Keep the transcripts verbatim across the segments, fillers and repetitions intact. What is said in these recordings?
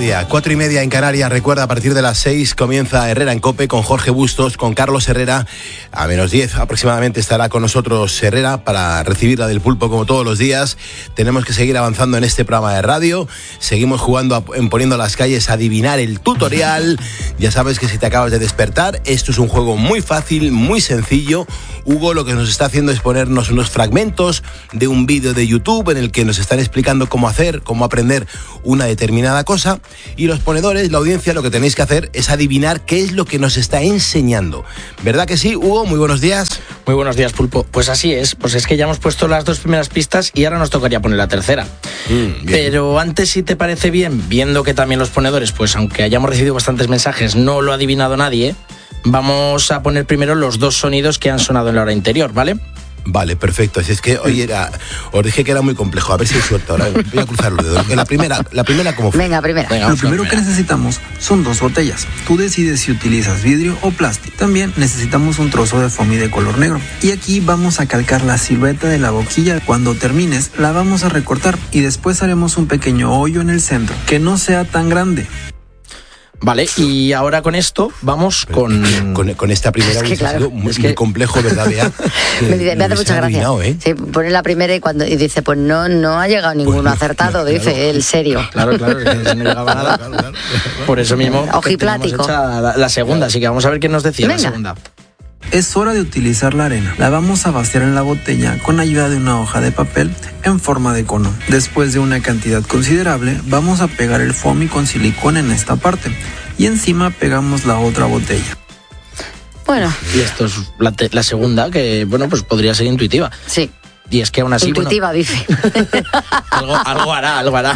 media, cuatro y media en Canarias. Recuerda, a partir de las seis comienza Herrera en COPE con Jorge Bustos, con Carlos Herrera. A menos diez aproximadamente estará con nosotros Herrera para recibir la del pulpo como todos los días. Tenemos que seguir avanzando en este programa de radio. Seguimos jugando a, en Poniendo las Calles a adivinar el tutorial. Ya sabes que si te acabas de despertar, esto es un juego muy fácil, muy sencillo. Hugo lo que nos está haciendo es ponernos unos fragmentos de un vídeo de YouTube en el que nos están explicando cómo hacer, cómo aprender una determinada cosa, y los ponedores, la audiencia, lo que tenéis que hacer es adivinar qué es lo que nos está enseñando. ¿Verdad que sí, Hugo? Muy buenos días. Muy buenos días, Pulpo. Pues así es, pues es que ya hemos puesto las dos primeras pistas y ahora nos tocaría poner la tercera. Mm, Pero antes, si te parece bien, viendo que también los ponedores, pues aunque hayamos recibido bastantes mensajes, no lo ha adivinado nadie, vamos a poner primero los dos sonidos que han sonado en la hora anterior, ¿vale? Vale, perfecto. Así es que, oye, era, os dije que era muy complejo. A ver si hay suerte ahora. Voy a cruzar los dedos. La primera, la primera ¿cómo fue? Venga, primera. Venga, Lo primero primera. que necesitamos son dos botellas. Tú decides si utilizas vidrio o plástico. También necesitamos un trozo de foamy de color negro. Y aquí vamos a calcar la silueta de la boquilla. Cuando termines, la vamos a recortar y después haremos un pequeño hoyo en el centro, que no sea tan grande. Vale, y ahora con esto vamos con... Con, con esta primera es que, claro, ha sido muy, es que... muy complejo, ¿verdad, Bea? me, me, me hace mucha gracia. ¿eh? Sí, pone la primera y cuando y dice, pues no no ha llegado ninguno pues, acertado, claro, dice, claro. El serio. Claro, claro, que no llegaba nada. Claro, claro, claro. Por eso mismo ojiplático. La, la segunda, así que vamos a ver qué nos decía. Venga. La segunda. Es hora de utilizar la arena. La vamos a vaciar en la botella con ayuda de una hoja de papel en forma de cono. Después de una cantidad considerable, vamos a pegar el foamy con silicón en esta parte y encima pegamos la otra botella. Bueno. Y esto es la, te- la segunda, que bueno, pues podría ser intuitiva. Sí. Y es que aún así... Intuitiva, bueno, dice. algo, algo hará, algo hará.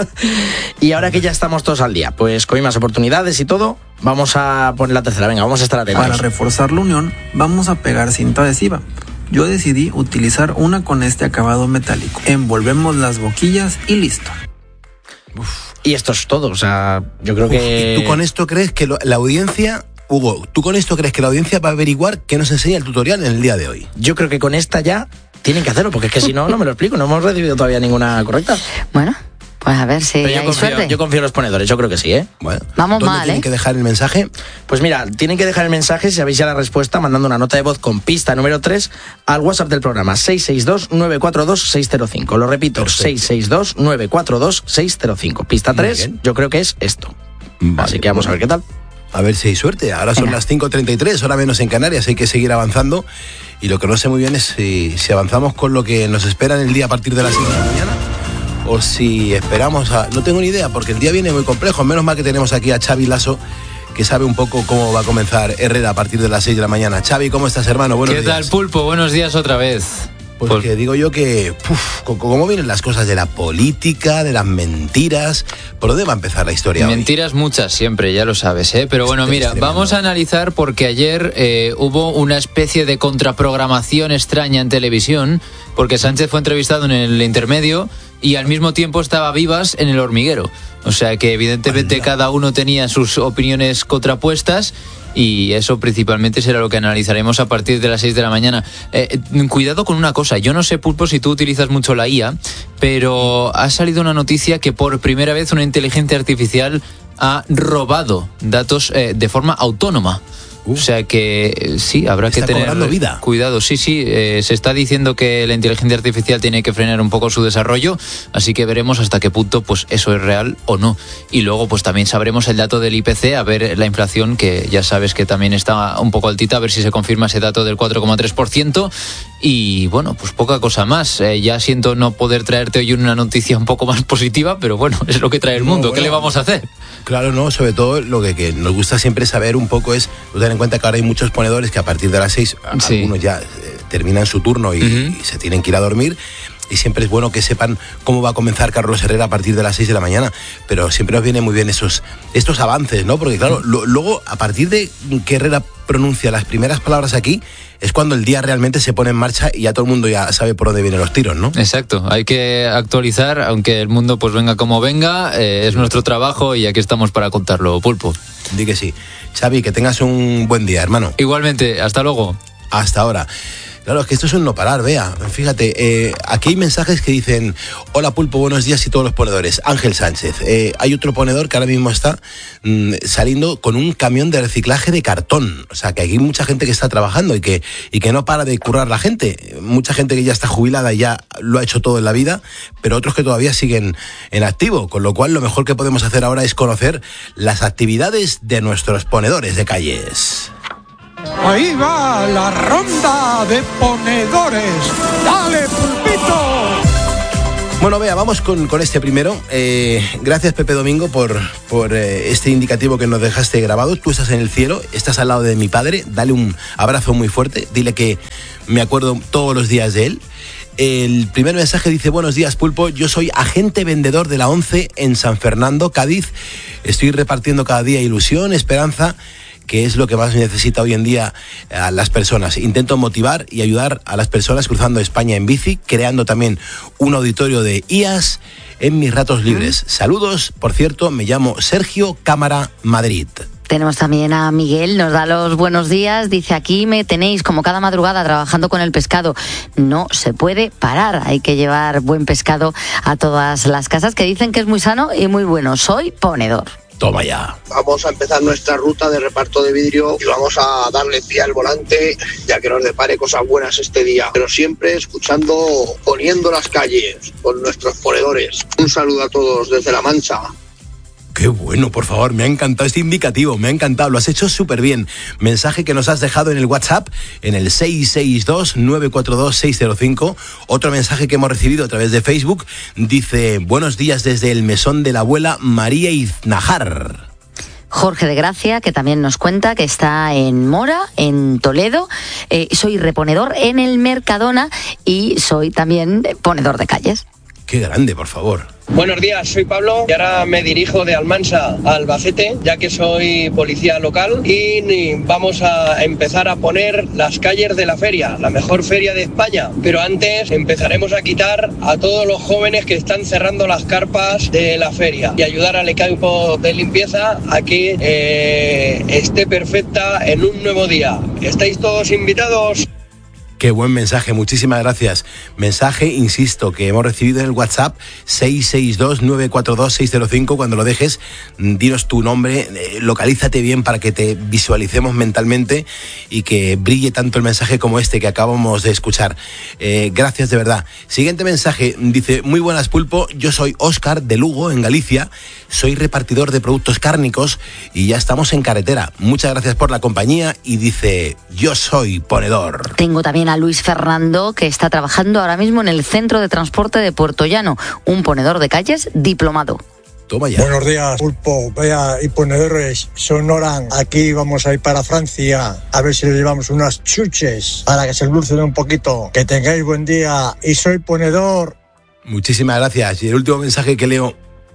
Y ahora que ya estamos todos al día, pues con más oportunidades y todo, vamos a poner la tercera. Venga, vamos a estar atentos. Para reforzar la unión, vamos a pegar cinta adhesiva. Yo decidí utilizar una con este acabado metálico. Envolvemos las boquillas y listo. Uf. Y esto es todo, o sea, yo creo Uf, que... ¿Y tú con esto crees que lo, la audiencia... Hugo, ¿tú con esto crees que la audiencia va a averiguar qué nos enseña el tutorial en el día de hoy? Yo creo que con esta ya tienen que hacerlo, porque es que si no, no me lo explico, no hemos recibido todavía ninguna correcta. Bueno, pues a ver si Pero yo hay confío, suerte. Yo confío en los ponedores, yo creo que sí, ¿eh? Bueno, vamos ¿dónde mal, tienen ¿eh? que dejar el mensaje? Pues mira, tienen que dejar el mensaje, si sabéis ya la respuesta, mandando una nota de voz con pista número tres al WhatsApp del programa, seis seis dos, nueve cuatro dos, seis cero cinco. Lo repito, perfecto. seis seis dos, nueve cuatro dos, seis cero cinco. Pista tres, yo creo que es esto. Vale, así que vamos bueno. a ver qué tal. A ver si hay suerte. Ahora son Venga. las cinco treinta y tres, hora menos en Canarias, hay que seguir avanzando. Y lo que no sé muy bien es si, si avanzamos con lo que nos espera en el día a partir de las seis de la mañana o si esperamos a... No tengo ni idea, porque el día viene muy complejo. Menos mal que tenemos aquí a Xavi Lasso, que sabe un poco cómo va a comenzar Herrera a partir de las seis de la mañana. Xavi, ¿cómo estás, hermano? Buenos días. ¿Qué tal, Pulpo? Buenos días otra vez. Pues Por... que digo yo que, uf, ¿cómo vienen las cosas de la política, de las mentiras? ¿Por dónde va a empezar la historia Mentiras hoy? Muchas siempre, ya lo sabes, ¿eh? Pero bueno, mira, vamos a analizar porque ayer eh, hubo una especie de contraprogramación extraña en televisión, porque Sánchez fue entrevistado en el intermedio y al mismo tiempo estaba Vivas en El Hormiguero. O sea que evidentemente Anda. cada uno tenía sus opiniones contrapuestas. Y eso principalmente será lo que analizaremos a partir de las seis de la mañana. Eh, cuidado con una cosa, yo no sé, Pulpo, si tú utilizas mucho la I A, pero ha salido una noticia que por primera vez una inteligencia artificial ha robado datos eh, de forma autónoma. Uh, o sea que eh, sí, habrá que tener vida. cuidado. Sí, sí, eh, se está diciendo que la inteligencia artificial tiene que frenar un poco su desarrollo, así que veremos hasta qué punto pues eso es real o no. Y luego pues también sabremos el dato del I P C, a ver la inflación, que ya sabes que también está un poco altita, a ver si se confirma ese dato del cuatro coma tres por ciento. Y bueno, pues poca cosa más. Eh, ya siento no poder traerte hoy una noticia un poco más positiva, pero bueno, es lo que trae el mundo. No, bueno, ¿qué le vamos a hacer? Claro, no, sobre todo lo que, que nos gusta siempre saber un poco es, tener en cuenta que ahora hay muchos ponedores que a partir de las seis, sí. algunos ya eh, terminan su turno y, uh-huh. y se tienen que ir a dormir. Y siempre es bueno que sepan cómo va a comenzar Carlos Herrera a partir de las seis de la mañana. Pero siempre nos vienen muy bien esos estos avances, ¿no? Porque claro, lo, luego, a partir de que Herrera pronuncia las primeras palabras aquí, es cuando el día realmente se pone en marcha y ya todo el mundo ya sabe por dónde vienen los tiros, ¿no? Exacto, hay que actualizar, aunque el mundo pues venga como venga, eh, es nuestro trabajo y aquí estamos para contarlo, Pulpo. Di que sí. Xavi, que tengas un buen día, hermano. Igualmente, hasta luego. Hasta ahora. Claro, es que esto es un no parar, vea. Fíjate, eh, aquí hay mensajes que dicen: hola Pulpo, buenos días y todos los ponedores. Ángel Sánchez. Eh, hay otro ponedor que ahora mismo está mmm, saliendo con un camión de reciclaje de cartón. O sea, que aquí hay mucha gente que está trabajando y que, y que no para de currar la gente. Mucha gente que ya está jubilada y ya lo ha hecho todo en la vida, pero otros que todavía siguen en activo. Con lo cual, lo mejor que podemos hacer ahora es conocer las actividades de nuestros ponedores de calles. Ahí va la ronda de ponedores. ¡Dale, Pulpito! Bueno, vea, vamos con, con este primero. Eh, gracias, Pepe Domingo, por, por eh, este indicativo que nos dejaste grabado. Tú estás en el cielo, estás al lado de mi padre. Dale un abrazo muy fuerte. Dile que me acuerdo todos los días de él. El primer mensaje dice: buenos días, Pulpo, yo soy agente vendedor de la ONCE en San Fernando, Cádiz. Estoy repartiendo cada día ilusión, esperanza, que es lo que más necesita hoy en día a las personas. Intento motivar y ayudar a las personas cruzando España en bici, creando también un auditorio de I A S en mis ratos libres. Saludos, por cierto, me llamo Sergio Cámara Madrid. Tenemos también a Miguel, nos da los buenos días, dice: aquí me tenéis como cada madrugada trabajando con el pescado. No se puede parar, hay que llevar buen pescado a todas las casas, que dicen que es muy sano y muy bueno. Soy ponedor. Toma ya. Vamos a empezar nuestra ruta de reparto de vidrio y vamos a darle pie al volante, ya que nos depare cosas buenas este día. Pero siempre escuchando Poniendo las Calles con nuestros ponedores. Un saludo a todos desde La Mancha. Qué bueno, por favor, me ha encantado este indicativo, me ha encantado, lo has hecho súper bien. Mensaje que nos has dejado en el WhatsApp, en el seis seis dos, nueve cuatro dos, seis cero cinco. Otro mensaje que hemos recibido a través de Facebook dice: buenos días desde el mesón de la abuela María Iznajar. Jorge de Gracia, que también nos cuenta que está en Mora, en Toledo. Eh, soy reponedor en el Mercadona y soy también ponedor de calles. Qué grande, por favor. Buenos días, soy Pablo y ahora me dirijo de Almansa a Albacete, ya que soy policía local, y vamos a empezar a poner las calles de la feria, la mejor feria de España. Pero antes empezaremos a quitar a todos los jóvenes que están cerrando las carpas de la feria y ayudar al equipo de limpieza a que eh, esté perfecta en un nuevo día. ¿Estáis todos invitados? Qué buen mensaje, muchísimas gracias. Mensaje, insisto, que hemos recibido en el WhatsApp seis seis dos, nueve cuatro dos, seis cero cinco. Cuando lo dejes, dinos tu nombre, eh, localízate bien para que te visualicemos mentalmente y que brille tanto el mensaje como este que acabamos de escuchar. Eh, gracias de verdad. Siguiente mensaje, dice: muy buenas, Pulpo, yo soy Óscar de Lugo, en Galicia. Soy repartidor de productos cárnicos y ya estamos en carretera. Muchas gracias por la compañía. Y dice: yo soy ponedor. Tengo también a Luis Fernando, que está trabajando ahora mismo en el Centro de Transporte de Puerto Llano, un ponedor de calles diplomado. Toma ya. Buenos días, Pulpo, vea, y ponedores, sonoran. Aquí vamos a ir para Francia, a ver si le llevamos unas chuches para que se dulcen un poquito. Que tengáis buen día y soy ponedor. Muchísimas gracias. Y el último mensaje que leo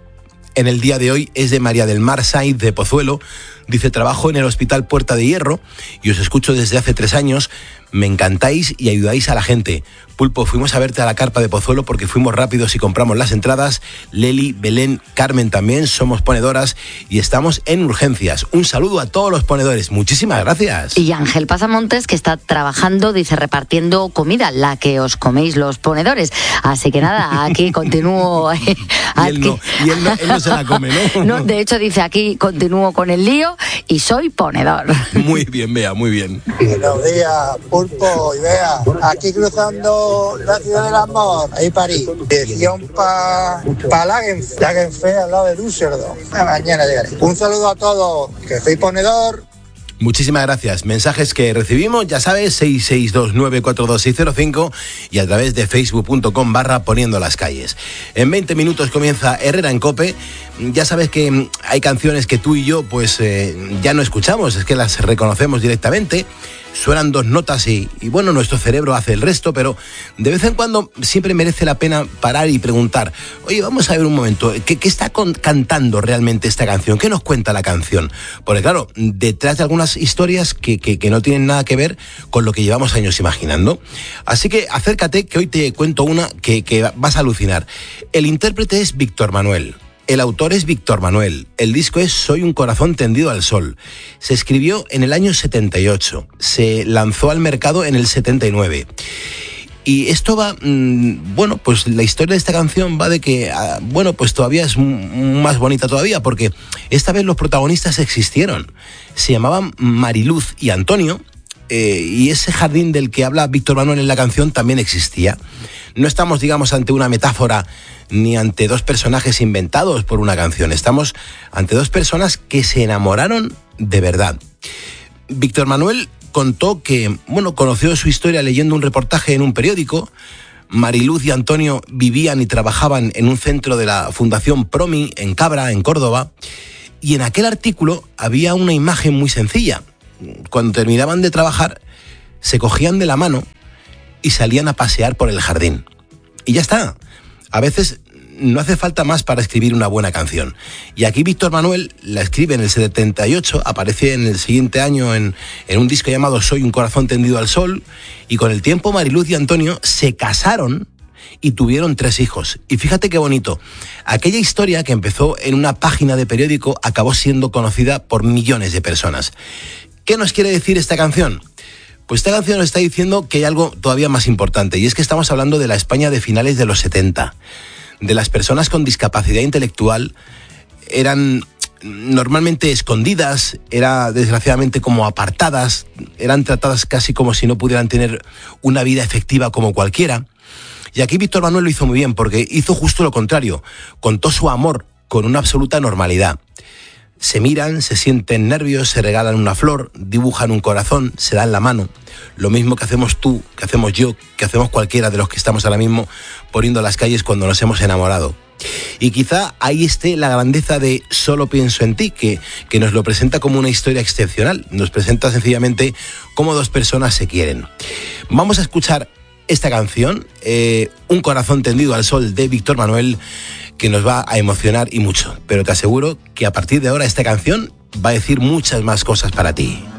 en el día de hoy es de María del Mar Sainz de Pozuelo. Dice: trabajo en el Hospital Puerta de Hierro y os escucho desde hace tres años. Me encantáis y ayudáis a la gente. Pulpo, fuimos a verte a la carpa de Pozuelo porque fuimos rápidos y compramos las entradas. Leli, Belén, Carmen también somos ponedoras y estamos en urgencias. Un saludo a todos los ponedores. Muchísimas gracias. Y Ángel Pasamontes, que está trabajando, dice, repartiendo comida, la que os coméis los ponedores. Así que nada, aquí continúo. y él, no, y él, no, él no se la come, ¿no? No, de hecho dice: aquí continúo con el lío y soy ponedor. Muy bien, Bea, muy bien. Buenos días, Pulpo y Bea. Aquí cruzando la ciudad del amor, ahí París. Dirección para pa Lagenfe, Lagenfe, al lado de Düsseldorf. Mañana llegaré. Un saludo a todos, que soy ponedor. Muchísimas gracias. Mensajes que recibimos, ya sabes, seis seis dos, nueve cuatro dos, seis cero cinco y a través de facebook punto com barra Poniendo las Calles. En veinte minutos comienza Herrera en COPE. Ya sabes que hay canciones que tú y yo pues eh, ya no escuchamos, es que las reconocemos directamente. Suenan dos notas y, y bueno, nuestro cerebro hace el resto, pero de vez en cuando siempre merece la pena parar y preguntar: oye, vamos a ver un momento, ¿qué, qué está con, cantando realmente esta canción? ¿Qué nos cuenta la canción? Porque claro, detrás de algunas historias que, que, que no tienen nada que ver con lo que llevamos años imaginando. Así que acércate, que hoy te cuento una que, que vas a alucinar. El intérprete es Víctor Manuel. El autor es Víctor Manuel. El disco es Soy un corazón tendido al sol. Se escribió en el año setenta y ocho. Se lanzó al mercado en el setenta y nueve. Y esto va, mmm, bueno, pues la historia de esta canción va de que, ah, bueno, pues todavía es m- más bonita todavía, porque esta vez los protagonistas existieron. Se llamaban Mariluz y Antonio, eh, y ese jardín del que habla Víctor Manuel en la canción también existía. No estamos, digamos, ante una metáfora ni ante dos personajes inventados por una canción. Estamos ante dos personas que se enamoraron de verdad. Víctor Manuel contó que, bueno, conoció su historia leyendo un reportaje en un periódico. Mariluz y Antonio vivían y trabajaban en un centro de la Fundación Promi en Cabra, en Córdoba, y en aquel artículo había una imagen muy sencilla. Cuando terminaban de trabajar, se cogían de la mano y salían a pasear por el jardín. Y ya está. A veces no hace falta más para escribir una buena canción. Y aquí Víctor Manuel la escribe en el setenta y ocho, aparece en el siguiente año en, en un disco llamado Soy un corazón tendido al sol, y con el tiempo Mariluz y Antonio se casaron y tuvieron tres hijos. Y fíjate qué bonito. Aquella historia que empezó en una página de periódico acabó siendo conocida por millones de personas. ¿Qué nos quiere decir esta canción? Pues esta canción nos está diciendo que hay algo todavía más importante, y es que estamos hablando de la España de finales de los setenta. De las personas con discapacidad intelectual eran normalmente escondidas, era desgraciadamente como apartadas, eran tratadas casi como si no pudieran tener una vida efectiva como cualquiera. Y aquí Víctor Manuel lo hizo muy bien, porque hizo justo lo contrario, contó su amor con una absoluta normalidad. Se miran, se sienten nervios, se regalan una flor, dibujan un corazón, se dan la mano. Lo mismo que hacemos tú, que hacemos yo, que hacemos cualquiera de los que estamos ahora mismo poniendo las calles cuando nos hemos enamorado. Y quizá ahí esté la grandeza de Solo pienso en ti, que, que nos lo presenta como una historia excepcional. Nos presenta sencillamente cómo dos personas se quieren. Vamos a escuchar esta canción, eh, Un corazón tendido al sol, de Víctor Manuel, que nos va a emocionar y mucho. Pero te aseguro que a partir de ahora esta canción va a decir muchas más cosas para ti.